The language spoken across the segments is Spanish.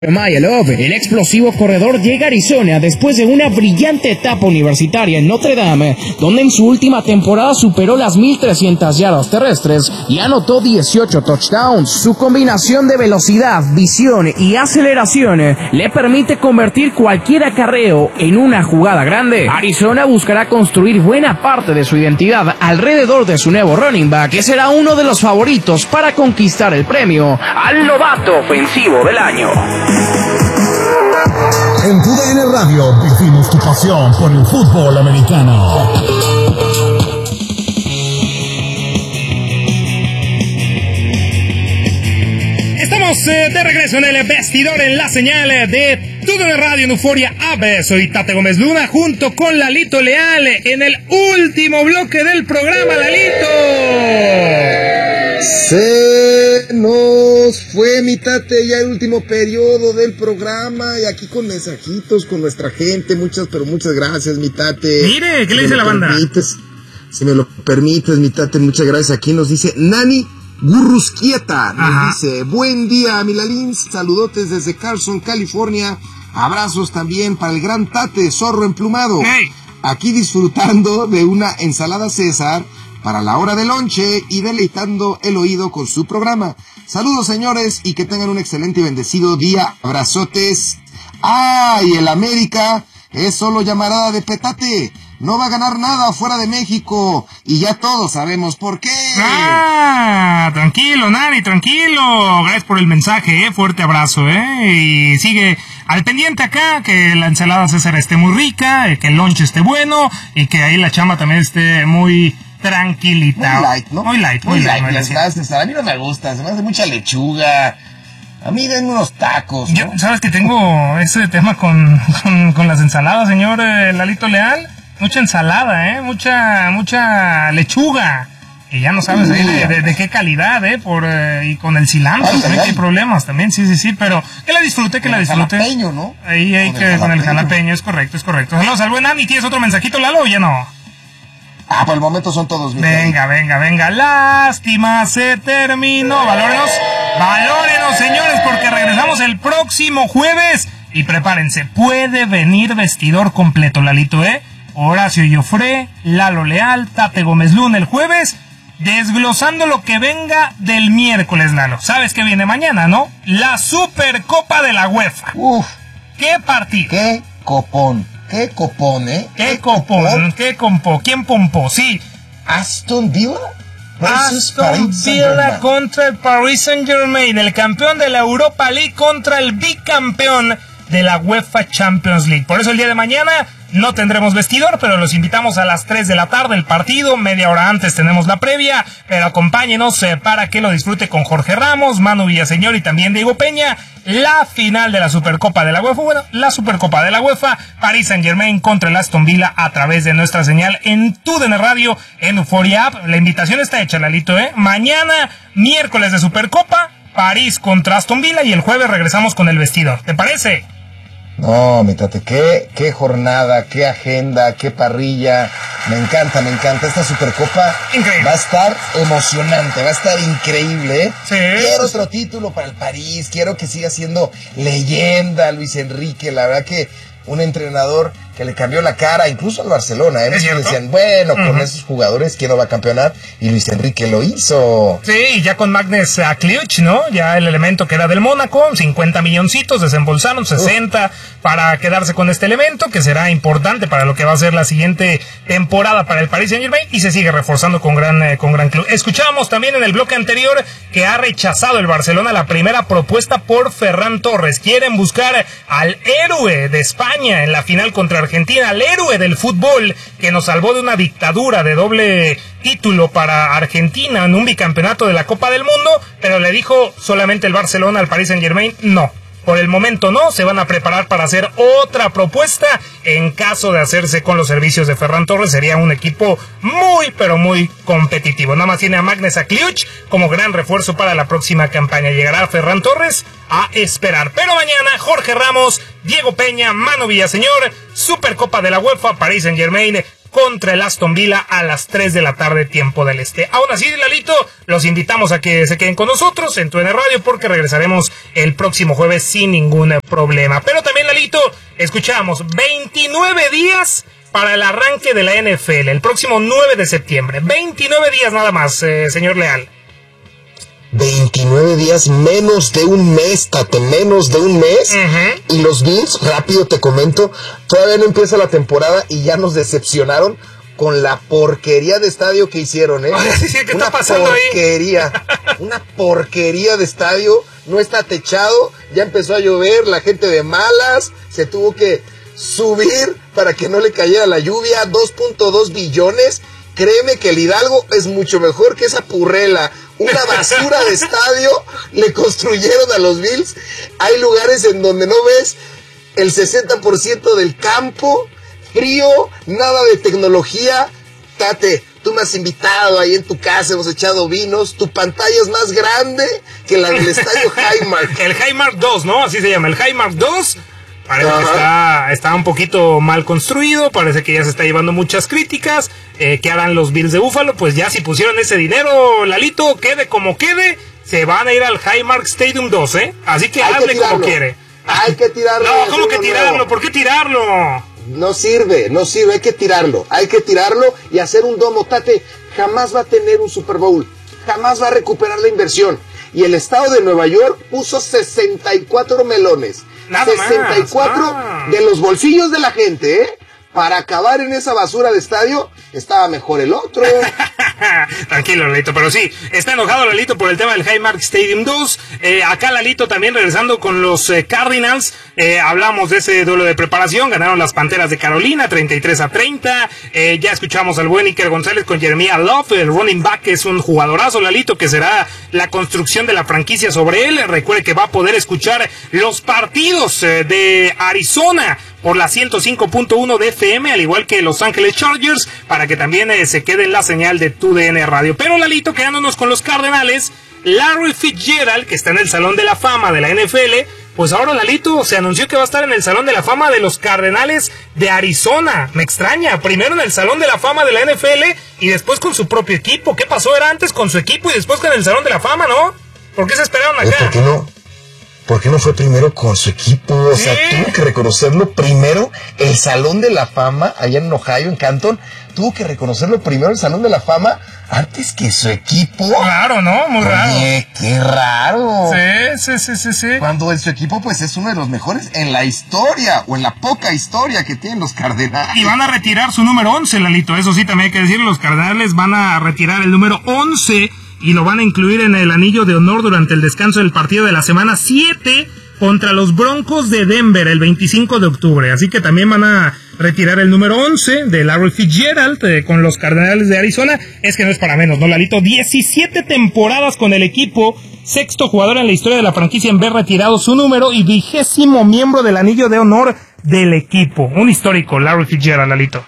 Mayalov, el explosivo corredor, llega a Arizona después de una brillante etapa universitaria en Notre Dame, donde en su última temporada superó las 1,300 yardas terrestres y anotó 18 touchdowns. Su combinación de velocidad, visión y aceleración le permite convertir cualquier acarreo en una jugada grande. Arizona buscará construir buena parte de su identidad alrededor de su nuevo running back, que será uno de los favoritos para conquistar el premio al novato ofensivo del año. En TUDN Radio vivimos tu pasión por el fútbol americano. Estamos de regreso en el vestidor en la señal de TUDN Radio en Euforia AB. Soy Tate Gómez Luna junto con Lalito Leal en el último bloque del programa. Lalito, se nos fue, mi Tate, ya el último periodo del programa, y aquí con mensajitos con nuestra gente. Muchas gracias, mi Tate. Mire, ¿qué le dice la banda? Si me lo permites, mi Tate, muchas gracias. Aquí nos dice Nani Gurrusquieta, nos dice: buen día, Milalín, saludotes desde Carson, California. Abrazos también para el gran Tate, zorro emplumado. Hey. Aquí disfrutando de una ensalada César para la hora de lonche y deleitando el oído con su programa. Saludos, señores, y que tengan un excelente y bendecido día. Abrazotes. ¡Ay, el América es solo llamarada de petate! No va a ganar nada fuera de México, y ya todos sabemos por qué. Tranquilo, Nani, tranquilo. Gracias por el mensaje, fuerte abrazo, y sigue al pendiente acá, que la ensalada César esté muy rica, que el lunch esté bueno, y que ahí la chamba también esté muy tranquilita. Muy light, ¿no? Muy light. A mí no me gusta, se me hace mucha lechuga. A mí den unos tacos, ¿no? Yo, ¿sabes que tengo ese tema con las ensaladas, señor Lalito Leal? Mucha ensalada, mucha lechuga. Y ya no sabes de qué calidad, y con el cilantro también hay problemas también, sí, pero que la disfrute. El jalapeño, ¿no? Ahí con el jalapeño, es correcto. Saludos al buen Ani. ¿Tienes otro mensajito, Lalo, o ya no? Por el momento son todos mis. Venga. Lástima, se terminó. Valórenos, señores, porque regresamos el próximo jueves. Y prepárense, puede venir vestidor completo, Lalito, Horacio Joffre, Lalo Leal, Tate Gómez Luna el jueves, desglosando lo que venga del miércoles, Lalo. ¿Sabes qué viene mañana, no? La Supercopa de la UEFA. Uf. ¿Qué partido? ¿Qué copón? ¿Qué copón, ¿Qué copón? ¿Qué compó? ¿Quién pompó? Sí. Aston Villa Aston Villa contra el Paris Saint-Germain, el campeón de la Europa League contra el bicampeón de la UEFA Champions League. Por eso el día de mañana no tendremos vestidor, pero los invitamos a las 3 de la tarde el partido. Media hora antes tenemos la previa, pero acompáñenos para que lo disfrute con Jorge Ramos, Manu Villaseñor y también Diego Peña. La final de la Supercopa de la UEFA, Paris Saint-Germain contra el Aston Villa a través de nuestra señal en TUDN Radio, en Euforia App. La invitación está hecha, Lalito, Mañana, miércoles de Supercopa, París contra Aston Villa, y el jueves regresamos con el vestidor. ¿Te parece? No, mi Tate, qué jornada, qué agenda, qué parrilla. Me encanta. Esta Supercopa increíble. Va a estar emocionante, va a estar increíble, Sí. Quiero otro título para el París, quiero que siga siendo leyenda Luis Enrique. La verdad que un entrenador que le cambió la cara incluso al Barcelona, decían, bueno, con esos jugadores, ¿quién no va a campeonar? Y Luis Enrique lo hizo. Sí, ya con Magnus Kliuch, ¿no? Ya el elemento que era del Mónaco, 50 milloncitos, desembolsaron 60 para quedarse con este elemento, que será importante para lo que va a ser la siguiente temporada para el Paris Saint-Germain, y se sigue reforzando con gran club. Escuchábamos también en el bloque anterior que ha rechazado el Barcelona la primera propuesta por Ferran Torres. Quieren buscar al héroe de España en la final contra Argentina, al héroe del fútbol que nos salvó de una dictadura de doble título para Argentina en un bicampeonato de la Copa del Mundo, pero le dijo solamente el Barcelona al Paris Saint-Germain, no. Por el momento no, se van a preparar para hacer otra propuesta. En caso de hacerse con los servicios de Ferran Torres, sería un equipo muy, pero muy competitivo. Nada más tiene a Magnus Kliuch como gran refuerzo para la próxima campaña. Llegará Ferran Torres a esperar. Pero mañana, Jorge Ramos, Diego Peña, Manu Villaseñor, Supercopa de la UEFA, Paris Saint-Germain contra el Aston Villa a las 3 de la tarde, tiempo del este. Aún así, Lalito, los invitamos a que se queden con nosotros en TUDN Radio porque regresaremos el próximo jueves sin ningún problema. Pero también, Lalito, escuchamos 29 días para el arranque de la NFL, el próximo 9 de septiembre. 29 días nada más, señor Leal. 29 días, menos de un mes, Tate, menos de un mes. Uh-huh. Y los Bills, rápido te comento, todavía no empieza la temporada y ya nos decepcionaron con la porquería de estadio que hicieron, ¿eh? Sí, ¿qué está pasando porquería, ahí? Una porquería de estadio, no está techado, ya empezó a llover, la gente de malas, se tuvo que subir para que no le cayera la lluvia, 2.2 billones. Créeme que el Hidalgo es mucho mejor que esa purrela. Una basura de estadio le construyeron a los Bills. Hay lugares en donde no ves el 60% del campo, frío, nada de tecnología. Tate, tú me has invitado ahí en tu casa, hemos echado vinos. Tu pantalla es más grande que la del estadio Highmark. El Highmark 2, ¿no? Así se llama, el Highmark 2. Parece que está un poquito mal construido, parece que ya se está llevando muchas críticas. ¿Qué harán los Bills de Buffalo? Pues ya si pusieron ese dinero, Lalito, quede como quede, se van a ir al Highmark Stadium 2, ¿eh? Así que hable como quiere. Hay que tirarlo. No, ¿cómo que tirarlo? Nuevo. ¿Por qué tirarlo? No sirve, hay que tirarlo y hacer un domo. Tate, jamás va a tener un Super Bowl, jamás va a recuperar la inversión. Y el estado de Nueva York puso 64 melones. Nada 64 más. De los bolsillos de la gente, ¿eh? Para acabar en esa basura de estadio, estaba mejor el otro. Tranquilo, Lalito, pero sí, está enojado Lalito por el tema del Highmark Stadium 2. Acá Lalito también regresando con los Cardinals. Hablamos de ese duelo de preparación, ganaron las Panteras de Carolina 33-30. Ya escuchamos al buen Iker González con Jeremiah Love, el running back, que es un jugadorazo, Lalito, que será la construcción de la franquicia sobre él. Recuerde que va a poder escuchar los partidos de Arizona por la 105.1 de FM, al igual que Los Ángeles Chargers, para que también se quede en la señal de TUDN Radio. Pero, Lalito, quedándonos con los Cardenales, Larry Fitzgerald, que está en el Salón de la Fama de la NFL, pues ahora, Lalito, se anunció que va a estar en el Salón de la Fama de los Cardenales de Arizona. Me extraña, primero en el Salón de la Fama de la NFL y después con su propio equipo. ¿Qué pasó? Era antes con su equipo y después con el Salón de la Fama, ¿no? ¿Por qué se esperaron acá? ¿Por qué no fue primero con su equipo? O sea, tuvo que reconocerlo primero. El Salón de la Fama, allá en Ohio, en Canton, tuvo que reconocerlo primero el Salón de la Fama antes que su equipo. Raro, ¿no? Muy raro. Oye, qué raro. Sí. Cuando su equipo, pues, es uno de los mejores en la historia, o en la poca historia que tienen los Cardenales. Y van a retirar su número 11, Lalito. Eso sí, también hay que decirlo. Los Cardenales van a retirar el número 11 y lo van a incluir en el anillo de honor durante el descanso del partido de la semana 7 contra los Broncos de Denver el 25 de octubre. Así que también van a retirar el número 11 de Larry Fitzgerald con los Cardenales de Arizona. Es que no es para menos, ¿no, Lalito? 17 temporadas con el equipo, sexto jugador en la historia de la franquicia en ver retirado su número y 20º miembro del anillo de honor del equipo. Un histórico, Larry Fitzgerald, Lalito.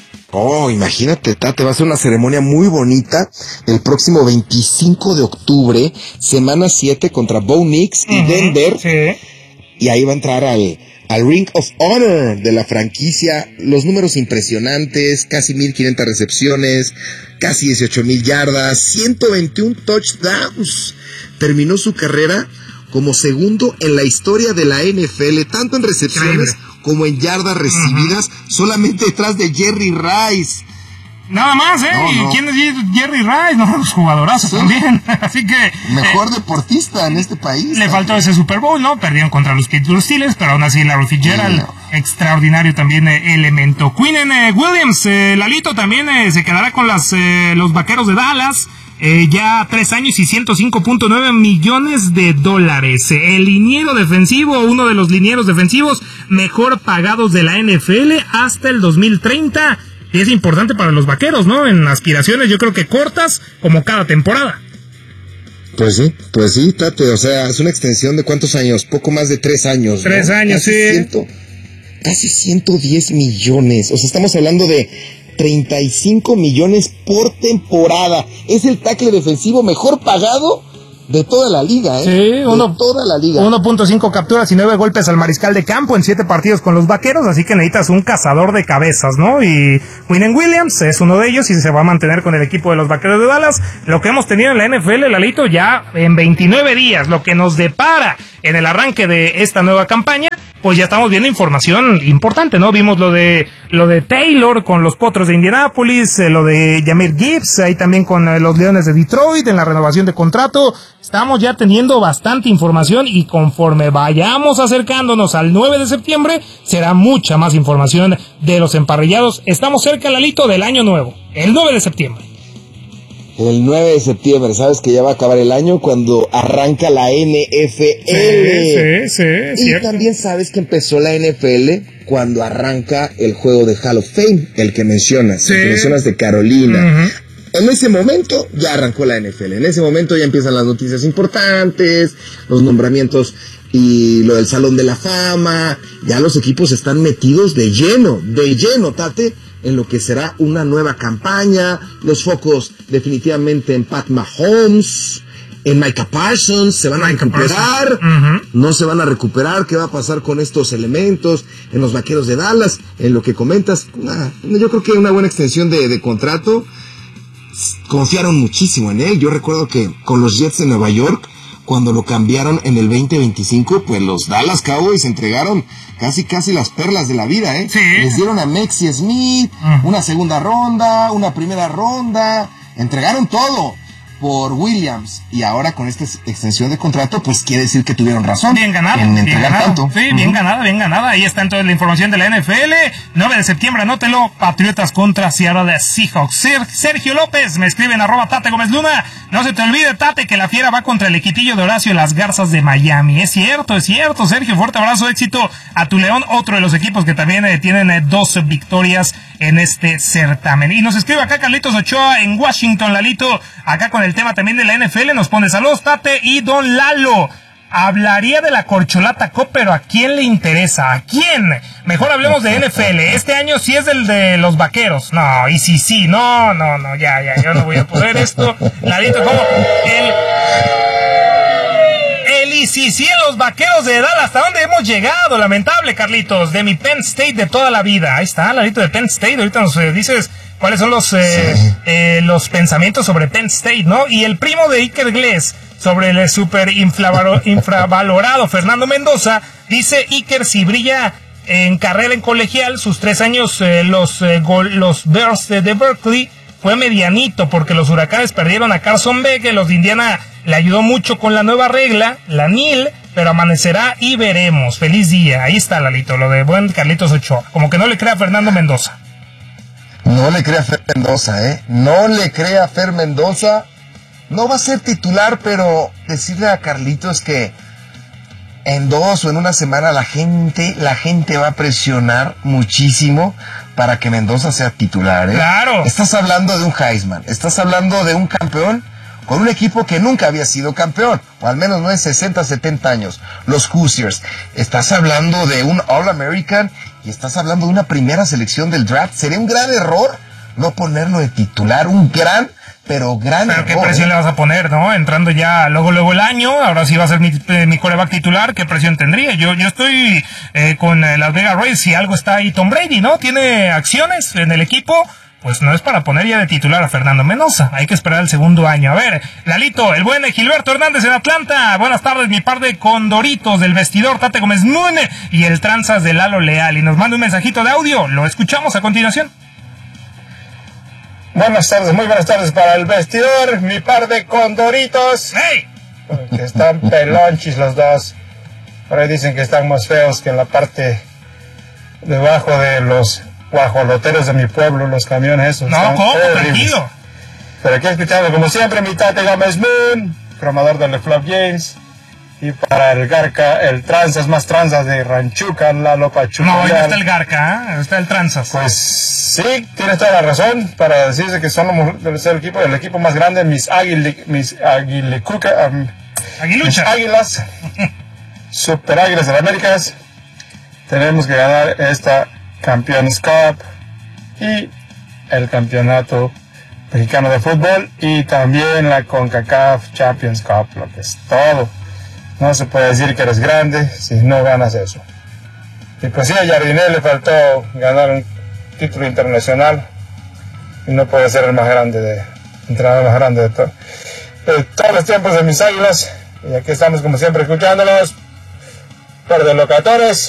Oh, imagínate, Tate, va a ser una ceremonia muy bonita el próximo 25 de octubre, semana 7 contra Bo Nix y Denver. Sí. Y ahí va a entrar al Ring of Honor de la franquicia. Los números impresionantes, casi 1,500 recepciones, casi 18,000 yardas, 121 touchdowns. Terminó su carrera como segundo en la historia de la NFL, tanto en recepciones como en yardas recibidas, solamente detrás de Jerry Rice. Nada más, ¿eh? No. ¿Y quién es Jerry Rice? No, los jugadorazos también. Así que... Mejor deportista en este país. Le faltó ese Super Bowl, ¿no? Perdieron contra los Pittsburgh Steelers, pero aún así Larry Fitzgerald, extraordinario también elemento. Quinnen Williams, Lalito, también se quedará con los Vaqueros de Dallas. Ya 3 años y $105.9 millones. El liniero defensivo, uno de los linieros defensivos mejor pagados de la NFL hasta el 2030. Y es importante para los Vaqueros, ¿no? En aspiraciones yo creo que cortas, como cada temporada. Pues sí, Tate, o sea, es una extensión de ¿cuántos años? Poco más de 3 años, ¿no? 3 años, Casi 110 millones, o sea, estamos hablando de 35 millones por temporada. Es el tackle defensivo mejor pagado de toda la liga, Sí, de toda la liga. 1.5 capturas y 9 golpes al mariscal de campo en 7 partidos con los Vaqueros, así que necesitas un cazador de cabezas, ¿no? Y Quinnen Williams es uno de ellos y se va a mantener con el equipo de los Vaqueros de Dallas. Lo que hemos tenido en la NFL, Lalito, ya en 29 días, lo que nos depara en el arranque de esta nueva campaña, pues ya estamos viendo información importante, ¿no? Vimos lo de Taylor con los Potros de Indianápolis, lo de Jahmyr Gibbs, ahí también con los Leones de Detroit en la renovación de contrato. Estamos ya teniendo bastante información y conforme vayamos acercándonos al 9 de septiembre, será mucha más información de los emparrillados. Estamos cerca, Lalito, del año nuevo, el 9 de septiembre. El 9 de septiembre, sabes que ya va a acabar el año cuando arranca la NFL. Sí, y cierto. también sabes que empezó la NFL cuando arranca el juego de Hall of Fame, el que mencionas, el que mencionas de Carolina. Uh-huh. En ese momento ya arrancó la NFL, en ese momento ya empiezan las noticias importantes, los nombramientos y lo del Salón de la Fama. Ya los equipos están metidos de lleno, Tate, en lo que será una nueva campaña. Los focos definitivamente en Pat Mahomes, en Micah Parsons. Se van a recuperar, Uh-huh. no se van a recuperar. ¿Qué va a pasar con estos elementos en los Vaqueros de Dallas? En lo que comentas, yo creo que una buena extensión de contrato. Confiaron muchísimo en él. Yo recuerdo que con los Jets de Nueva York, cuando lo cambiaron en el 2025, pues los Dallas Cowboys entregaron casi las perlas de la vida, ¿eh? Sí. Les dieron a Maxie Smith, una segunda ronda, una primera ronda, entregaron todo por Williams, y ahora con esta extensión de contrato, pues quiere decir que tuvieron razón. Bien ganado, en bien entregar ganado. tanto. Sí, bien ganada. Ahí está entonces la información de la NFL. 9 de septiembre, anótelo. Patriotas contra Seattle Seahawks. Sergio López me escribe en @Tate Gómez Luna. No se te olvide, Tate, que la Fiera va contra el equitillo de Horacio Las Garzas de Miami. Es cierto, Sergio. Fuerte abrazo, éxito a tu León, otro de los equipos que también tienen 2 victorias en este certamen. Y nos escribe acá Carlitos Ochoa en Washington, Lalito, acá con el tema también de la NFL, nos pone saludos, Tate y Don Lalo. Hablaría de la Corcholata Cup, pero ¿a quién le interesa? ¿A quién? Mejor hablemos de NFL. Este año sí es el de los Vaqueros. No, y sí, no, ya, yo no voy a poder esto. Lalito, ¿cómo? Y sí, en los Vaqueros de Dallas, ¿hasta dónde hemos llegado? Lamentable, Carlitos, de mi Penn State de toda la vida. Ahí está, Lalito, de Penn State. Ahorita nos dices cuáles son los pensamientos sobre Penn State, ¿no? Y el primo de Iker Iglesias sobre el super infravalorado Fernando Mendoza, dice Iker, si brilla en carrera en colegial, sus 3 años los Bears de Berkeley fue medianito, porque los Huracanes perdieron a Carson Beck, los de Indiana le ayudó mucho con la nueva regla, la NIL, pero amanecerá y veremos. Feliz día. Ahí está, Lalito, lo de buen Carlitos Ochoa. Como que no le crea a Fernando Mendoza. No le crea a Fer Mendoza, No le crea a Fer Mendoza. No va a ser titular, pero decirle a Carlitos que en 2 o en una semana la gente va a presionar muchísimo para que Mendoza sea titular, Claro. Estás hablando de un Heisman, estás hablando de un campeón con un equipo que nunca había sido campeón, o al menos no en 60, 70 años, los Hoosiers. Estás hablando de un All-American y estás hablando de una primera selección del draft. Sería un gran error no ponerlo de titular, pero qué presión le vas a poner, ¿no? Entrando ya luego el año, ahora sí va a ser mi quarterback titular, ¿qué presión tendría? Yo estoy con Las Vegas Raiders, si algo está ahí Tom Brady, ¿no? Tiene acciones en el equipo, pues no es para poner ya de titular a Fernando Mendoza, hay que esperar el segundo año. A ver, Lalito, el buen Gilberto Hernández en Atlanta, buenas tardes, mi par de condoritos del vestidor, Tate Gómez Luna y el tranzas de Lalo Leal, y nos manda un mensajito de audio, lo escuchamos a continuación. Buenas tardes, muy buenas tardes para el vestidor, mi par de condoritos. ¡Hey! Que están pelonchis los dos. Por ahí dicen que están más feos que en la parte debajo de los guajoloteros de mi pueblo, los camiones esos. No, ¿cómo? Tranquilo. Pero aquí escuchando, como siempre, mi Tate Gómez Moon, cromador de The Flop Games. Y para el Garca, el tranzas más tranzas de Ranchuca, Lalo Pachuca. No, ya está el Garca, está el tranzas. Pues sí, tienes toda la razón para decirse que somos el equipo más grande, mis águilas, super águilas de las Américas. Tenemos que ganar esta Campeones Cup y el campeonato mexicano de fútbol y también la CONCACAF Champions Cup, lo que es todo. No se puede decir que eres grande si no ganas eso. Y pues sí, a Jardinel le faltó ganar un título internacional y no puede ser el más grande entrenador más grande de todos los tiempos de mis Águilas. Y aquí estamos como siempre escuchándolos. Por de locatores.